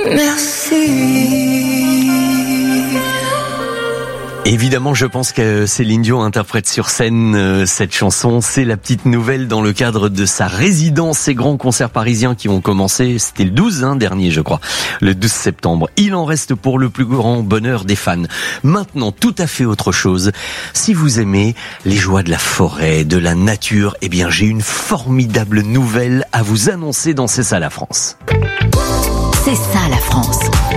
Merci. Évidemment, je pense que Céline Dion interprète sur scène cette chanson. C'est la petite nouvelle dans le cadre de sa résidence. Ces grands concerts parisiens qui vont commencer, c'était le 12 dernier, je crois, le 12 septembre. Il en reste pour le plus grand bonheur des fans. Maintenant, tout à fait autre chose. Si vous aimez les joies de la forêt, de la nature, eh bien, j'ai une formidable nouvelle à vous annoncer dans C'est ça la France. C'est ça la France.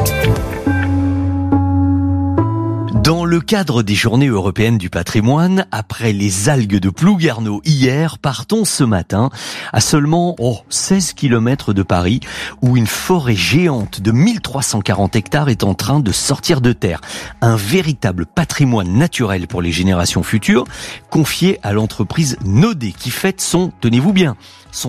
Dans le cadre des Journées européennes du patrimoine, après les algues de Plouguerneau hier, partons ce matin à seulement 16 km de Paris, où une forêt géante de 1340 hectares est en train de sortir de terre. Un véritable patrimoine naturel pour les générations futures, confié à l'entreprise Naudet, qui fête son, tenez-vous bien, son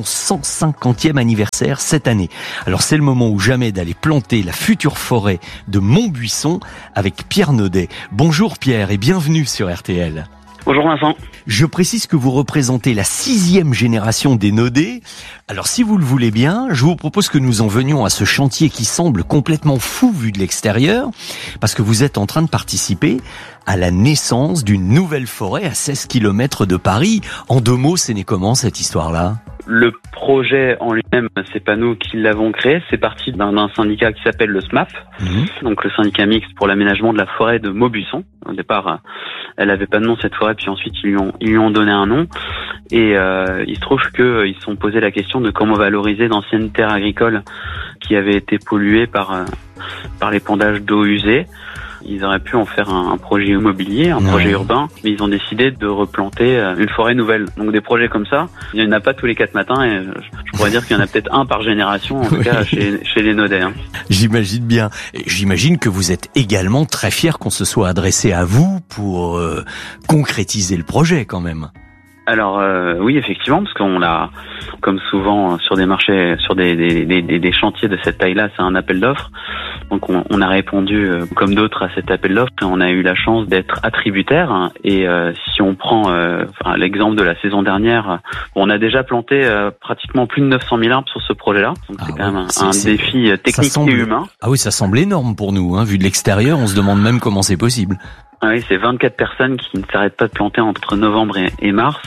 150e anniversaire cette année. Alors c'est le moment ou jamais d'aller planter la future forêt de Montbuisson avec Pierre Naudet. Bonjour Pierre et bienvenue sur RTL. Bonjour Vincent. Je précise que vous représentez la 6e génération des Naudet. Alors si vous le voulez bien, je vous propose que nous en venions à ce chantier qui semble complètement fou vu de l'extérieur, parce que vous êtes en train de participer à la naissance d'une nouvelle forêt à 16 km de Paris. En 2 mots, c'est né comment cette histoire-là ? Le projet en lui-même, c'est pas nous qui l'avons créé, c'est parti d'un syndicat qui s'appelle le SMAP, donc le syndicat mixte pour l'aménagement de la forêt de Montbuisson. Au départ, elle avait pas de nom cette forêt, puis ensuite ils lui ont donné un nom. Et il se trouve qu'ils se sont posé la question de comment valoriser d'anciennes terres agricoles qui avaient été polluées par l'épandage d'eau usée. Ils auraient pu en faire un projet immobilier, un projet urbain, mais ils ont décidé de replanter une forêt nouvelle. Donc des projets comme ça, il n'y en a pas tous les 4 matins, et je pourrais dire qu'il y en a peut-être un par génération, en tout cas chez les Naudet. J'imagine bien. J'imagine que vous êtes également très fier qu'on se soit adressé à vous pour concrétiser le projet quand même. Alors oui, effectivement, parce qu'on l'a, comme souvent sur des marchés, sur des chantiers de cette taille-là, c'est un appel d'offres. Donc on a répondu comme d'autres à cet appel d'offres et on a eu la chance d'être attributaire. Et si on prend l'exemple de la saison dernière, on a déjà planté pratiquement plus de 900 000 arbres sur ce projet-là. Donc c'est quand même un défi technique et humain. Ah oui, ça semble énorme pour nous, vu de l'extérieur, on se demande même comment c'est possible. Ah oui, c'est 24 personnes qui ne s'arrêtent pas de planter entre novembre et mars.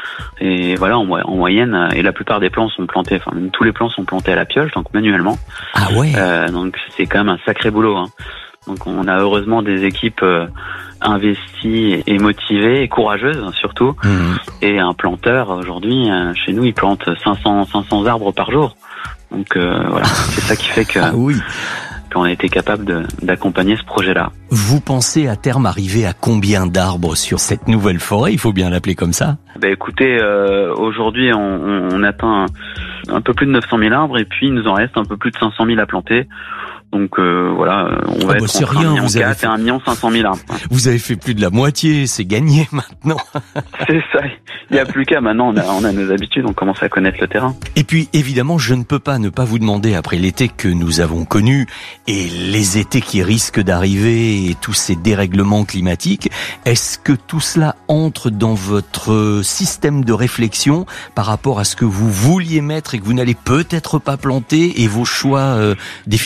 Et voilà, en moyenne, et la plupart des plants sont plantés, même tous les plants sont plantés à la pioche, donc manuellement. Ah ouais. Donc c'est quand même un sacré boulot. Donc on a heureusement des équipes investies et motivées et courageuses surtout. Et un planteur aujourd'hui, chez nous, il plante 500 arbres par jour. Donc voilà, c'est ça qui fait que... Ah oui. On a été capable d'accompagner ce projet-là. Vous pensez à terme arriver à combien d'arbres sur cette nouvelle forêt ? Il faut bien l'appeler comme ça. Écoutez, aujourd'hui, on atteint un peu plus de 900 000 arbres et puis il nous en reste un peu plus de 500 000 à planter. Donc voilà, on va être entre 1,4 million et 1,5 million arbres. Vous avez fait plus de la moitié, c'est gagné maintenant. C'est ça, il n'y a plus qu'à. Maintenant, on a nos habitudes, on commence à connaître le terrain. Et puis évidemment, je ne peux pas ne pas vous demander, après l'été que nous avons connu et les étés qui risquent d'arriver et tous ces dérèglements climatiques, est-ce que tout cela entre dans votre système de réflexion par rapport à ce que vous vouliez mettre et que vous n'allez peut-être pas planter et vos choix définitifs ?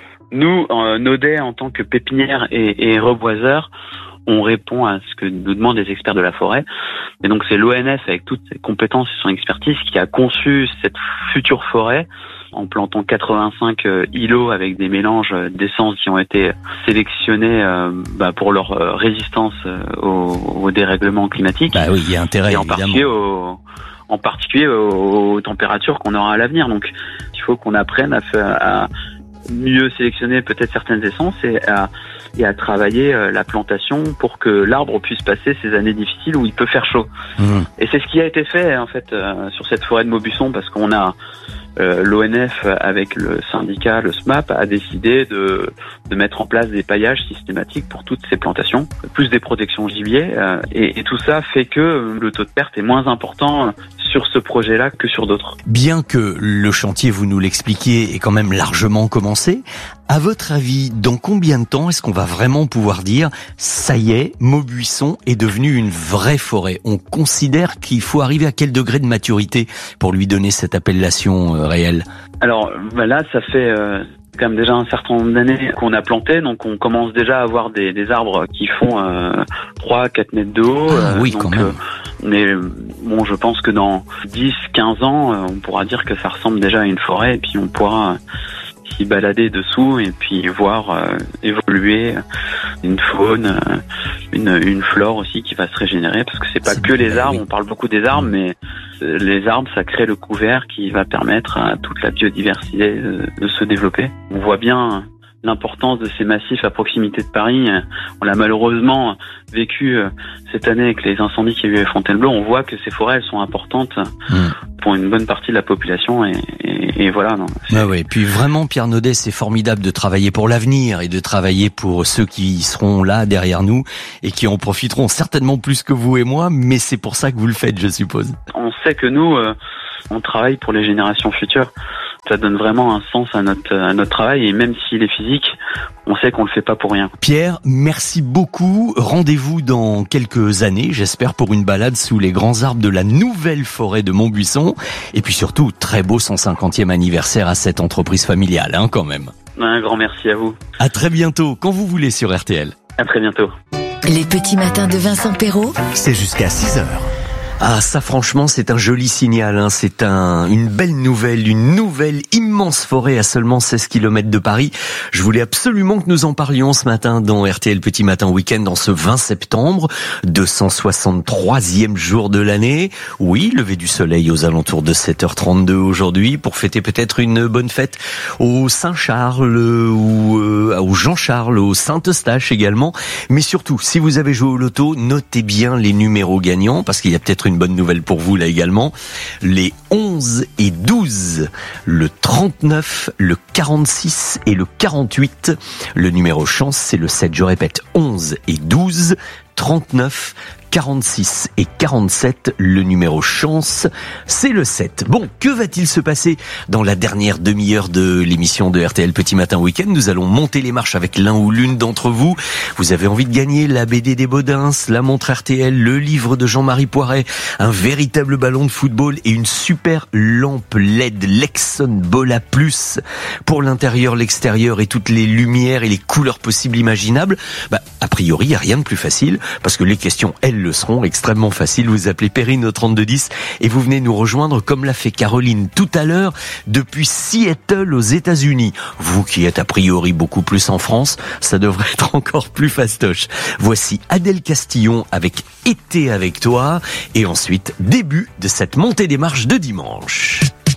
Nous, Naudet, en tant que pépinière et reboiseur, on répond à ce que nous demandent les experts de la forêt. Et donc c'est l'ONF, avec toutes ses compétences et son expertise, qui a conçu cette future forêt en plantant 85 îlots avec des mélanges d'essences qui ont été sélectionnés pour leur résistance au dérèglement climatique. Bah oui, il y a intérêt, et évidemment. En particulier aux températures qu'on aura à l'avenir. Donc il faut qu'on apprenne à mieux sélectionner peut-être certaines essences et à travailler la plantation pour que l'arbre puisse passer ces années difficiles où il peut faire chaud. Et c'est ce qui a été fait en fait sur cette forêt de Montbuisson, parce qu'on a l'ONF avec le syndicat, le SMAP, a décidé de mettre en place des paillages systématiques pour toutes ces plantations, plus des protections gibier, et tout ça fait que le taux de perte est moins important sur ce projet-là que sur d'autres. Bien que le chantier, vous nous l'expliquiez, est quand même largement commencé, à votre avis, dans combien de temps est-ce qu'on va vraiment pouvoir dire « ça y est, Montbuisson est devenu une vraie forêt » ? On considère qu'il faut arriver à quel degré de maturité pour lui donner cette appellation réelle ? Alors là, ça fait quand même déjà un certain nombre d'années qu'on a planté, donc on commence déjà à avoir des arbres qui font 3-4 mètres de haut. Oui, donc, quand même. Mais bon, je pense que dans 10-15 ans, on pourra dire que ça ressemble déjà à une forêt, et puis on pourra s'y balader dessous et puis voir évoluer une faune, une flore aussi qui va se régénérer, parce que c'est pas que les arbres. On parle beaucoup des arbres, mais les arbres, ça crée le couvert qui va permettre à toute la biodiversité de se développer. On voit bien l'importance de ces massifs à proximité de Paris. On l'a malheureusement vécu cette année avec les incendies qu'il y a eu à Fontainebleau. On voit que ces forêts, elles sont importantes pour une bonne partie de la population, et voilà. Non, oui. Puis vraiment, Pierre Naudet, c'est formidable de travailler pour l'avenir et de travailler pour ceux qui seront là derrière nous et qui en profiteront certainement plus que vous et moi, mais c'est pour ça que vous le faites, je suppose. On sait que nous, on travaille pour les générations futures. Ça donne vraiment un sens à notre travail, et même s'il est physique, on sait qu'on le fait pas pour rien. Pierre, merci beaucoup. Rendez-vous dans quelques années, j'espère, pour une balade sous les grands arbres de la nouvelle forêt de Montbuisson. Et puis surtout, très beau 150e anniversaire à cette entreprise familiale, quand même. Un grand merci à vous. À très bientôt, quand vous voulez, sur RTL. À très bientôt. Les petits matins de Vincent Perrault. C'est jusqu'à 6h. Ah, ça franchement, c'est un joli signal, c'est une belle nouvelle, une nouvelle immense forêt à seulement 16 km de Paris. Je voulais absolument que nous en parlions ce matin dans RTL Petit Matin Week-end, dans ce 20 septembre, 263e jour de l'année. Oui, lever du soleil aux alentours de 7h32 aujourd'hui, pour fêter peut-être une bonne fête au Saint-Charles ou au Jean-Charles, au Saint-Eustache également. Mais surtout, si vous avez joué au loto, notez bien les numéros gagnants, parce qu'il y a peut-être une bonne nouvelle pour vous là également. Les 11 et 12, le 39, le 46 et le 48. Le numéro chance, c'est le 7. Je répète, 11 et 12, 39, 46 et 47, le numéro chance, c'est le 7. Bon, que va-t-il se passer dans la dernière demi-heure de l'émission de RTL Petit Matin Week-end? Nous allons monter les marches avec l'un ou l'une d'entre vous. Vous avez envie de gagner la BD des Baudins, la montre RTL, le livre de Jean-Marie Poiret, un véritable ballon de football et une super lampe LED Lexon Bola Plus pour l'intérieur, l'extérieur et toutes les lumières et les couleurs possibles imaginables. A priori, il n'y a rien de plus facile, parce que les questions, elles, le seront extrêmement faciles. Vous appelez Perrine au 3210 et vous venez nous rejoindre comme l'a fait Caroline tout à l'heure depuis Seattle aux États-Unis. Vous qui êtes a priori beaucoup plus en France, ça devrait être encore plus fastoche. Voici Adèle Castillon avec Été avec toi, et ensuite début de cette montée des marches de dimanche.